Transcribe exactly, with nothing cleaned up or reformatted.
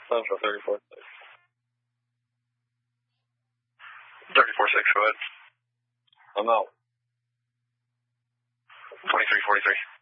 Central thirty-four six. thirty-four six, go ahead. I'm out. twenty-three forty-three.